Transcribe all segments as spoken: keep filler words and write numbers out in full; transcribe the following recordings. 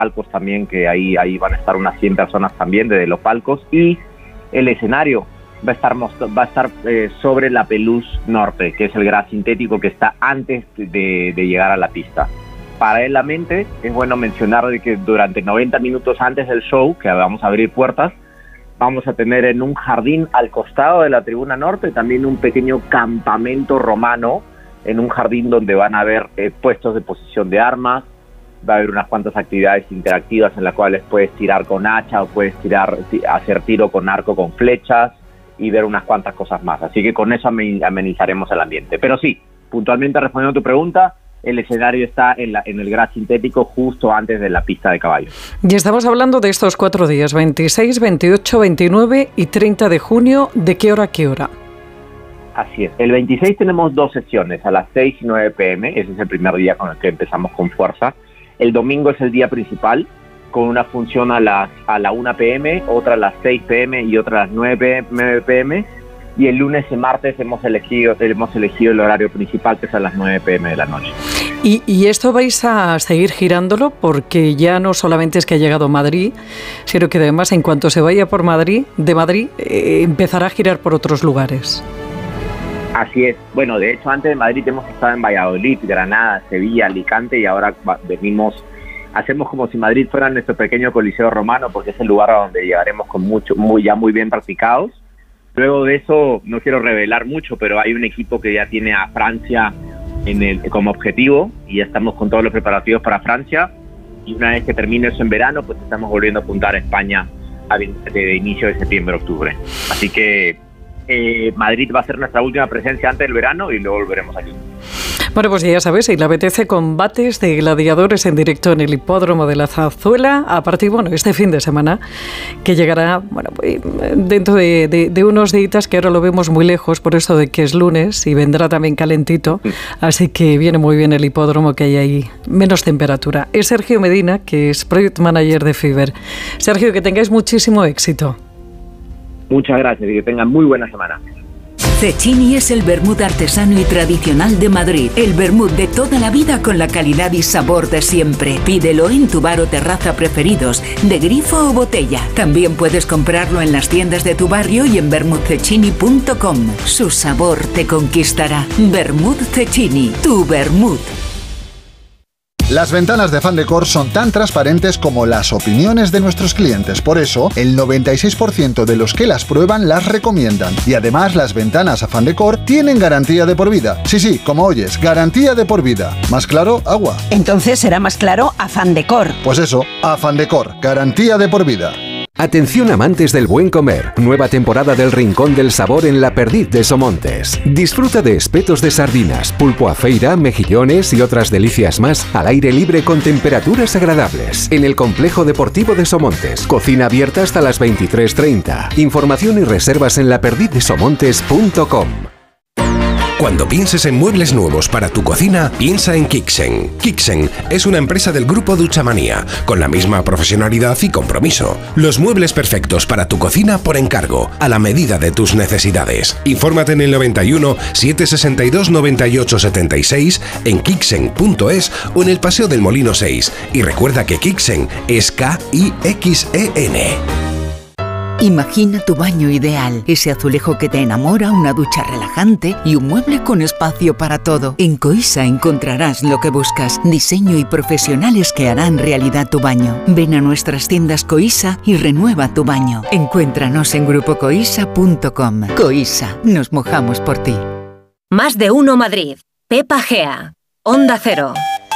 palcos también, que ahí, ahí van a estar unas cien personas también desde los palcos, y el escenario va a estar, va a estar eh, sobre la Pelouse Norte, que es el gras sintético que está antes de, de llegar a la pista. Paralelamente, es bueno mencionar de que durante noventa minutos antes del show, que vamos a abrir puertas, vamos a tener en un jardín al costado de la tribuna norte también un pequeño campamento romano, en un jardín donde van a haber eh, puestos de posición de armas, va a haber unas cuantas actividades interactivas en las cuales puedes tirar con hacha o puedes tirar, hacer tiro con arco con flechas y ver unas cuantas cosas más. Así que con eso amenizaremos el ambiente. Pero sí, puntualmente respondiendo a tu pregunta, el escenario está en, la, en el gras sintético justo antes de la pista de caballos. Y estamos hablando de estos cuatro días, veintiséis, veintiocho, veintinueve y treinta de junio. ¿De qué hora a qué hora? Así es. El veintiséis tenemos dos sesiones, a las seis y nueve pm. Ese es el primer día con el que empezamos con fuerza. El domingo es el día principal, con una función a, las, a la una pm, otra a las seis pm y otra a las nueve pm. Y el lunes y martes hemos elegido, hemos elegido el horario principal, que es a las nueve pm de la noche. ¿Y, y esto vais a seguir girándolo? Porque ya no solamente es que ha llegado a Madrid, sino que además en cuanto se vaya por Madrid, de Madrid, eh, empezará a girar por otros lugares. Así es. Bueno, de hecho, antes de Madrid hemos estado en Valladolid, Granada, Sevilla, Alicante, y ahora venimos, hacemos como si Madrid fuera nuestro pequeño coliseo romano, porque es el lugar a donde llegaremos con mucho, muy, ya muy bien practicados. Luego de eso, no quiero revelar mucho, pero hay un equipo que ya tiene a Francia en el, como objetivo, y ya estamos con todos los preparativos para Francia, y una vez que termine eso en verano, pues estamos volviendo a apuntar a España a, de inicio de septiembre, octubre. Así que eh, Madrid va a ser nuestra última presencia antes del verano y luego volveremos aquí. Bueno, pues ya sabes, si le apetece combates de gladiadores en directo en el hipódromo de la Zarzuela, a partir, bueno, este fin de semana, que llegará, bueno, dentro de, de, de unos días que ahora lo vemos muy lejos, por eso de que es lunes, y vendrá también calentito, así que viene muy bien el hipódromo, que hay ahí menos temperatura. Es Sergio Medina, que es Project Manager de Fiverr. Sergio, que tengáis muchísimo éxito. Muchas gracias y que tengan muy buena semana. Cecchini es el vermut artesano y tradicional de Madrid. El vermut de toda la vida con la calidad y sabor de siempre. Pídelo en tu bar o terraza preferidos, de grifo o botella. También puedes comprarlo en las tiendas de tu barrio y en vermut cecchini punto com. Su sabor te conquistará. Vermut Cecchini, tu vermut. Las ventanas de Fandecor son tan transparentes como las opiniones de nuestros clientes. Por eso, el noventa y seis por ciento de los que las prueban las recomiendan. Y además, las ventanas a Fandecor tienen garantía de por vida. Sí, sí, como oyes, garantía de por vida. ¿Más claro? Agua. Entonces será más claro a Fandecor. Pues eso, a Fandecor, garantía de por vida. Atención amantes del buen comer, nueva temporada del Rincón del Sabor en La Perdiz de Somontes. Disfruta de espetos de sardinas, pulpo a feira, mejillones y otras delicias más al aire libre con temperaturas agradables. En el Complejo Deportivo de Somontes, cocina abierta hasta las veintitrés treinta. Información y reservas en la perdiz de somontes punto com. Cuando pienses en muebles nuevos para tu cocina, piensa en Kixen. Kixen es una empresa del grupo Duchamanía, con la misma profesionalidad y compromiso. Los muebles perfectos para tu cocina por encargo, a la medida de tus necesidades. Infórmate en el noventa y uno, setecientos sesenta y dos, noventa y ocho setenta y seis, en kixen punto es o en el Paseo del Molino seis. Y recuerda que Kixen es K I X E N. Imagina tu baño ideal, ese azulejo que te enamora, una ducha relajante y un mueble con espacio para todo. En Coisa encontrarás lo que buscas, diseño y profesionales que harán realidad tu baño. Ven a nuestras tiendas Coisa y renueva tu baño. Encuéntranos en grupo coisa punto com. Coisa, nos mojamos por ti. Más de uno Madrid. Pepa Gea. Onda Cero.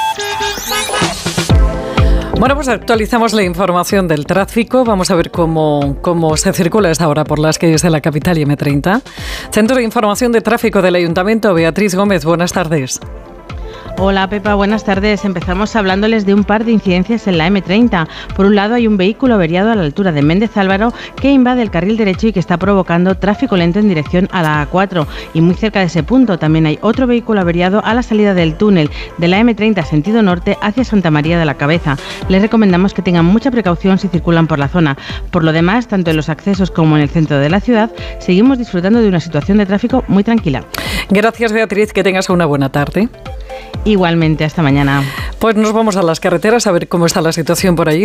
Bueno, pues actualizamos la información del tráfico. Vamos a ver cómo, cómo se circula a esta hora por las calles de la capital y eme treinta. Centro de Información de Tráfico del Ayuntamiento, Beatriz Gómez, buenas tardes. Hola Pepa, buenas tardes. Empezamos hablándoles de un par de incidencias en la eme treinta. Por un lado hay un vehículo averiado a la altura de Méndez Álvaro que invade el carril derecho y que está provocando tráfico lento en dirección a la A cuatro. Y muy cerca de ese punto también hay otro vehículo averiado a la salida del túnel de la eme treinta sentido norte hacia Santa María de la Cabeza. Les recomendamos que tengan mucha precaución si circulan por la zona. Por lo demás, tanto en los accesos como en el centro de la ciudad, seguimos disfrutando de una situación de tráfico muy tranquila. Gracias Beatriz, que tengas una buena tarde. Igualmente, hasta mañana. Pues nos vamos a las carreteras a ver cómo está la situación por allí.